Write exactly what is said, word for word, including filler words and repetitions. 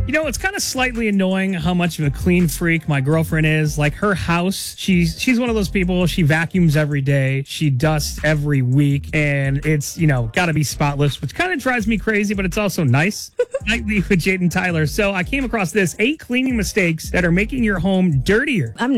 You know, it's kind of slightly annoying how much of a clean freak my girlfriend is. Like her house, she's she's one of those people, she vacuums every day, she dusts every week, and it's, you know, gotta be spotless, which kind of drives me crazy, but it's also nice. Nightly with Jade and Tyler. So I came across this eight cleaning mistakes that are making your home dirtier. I'm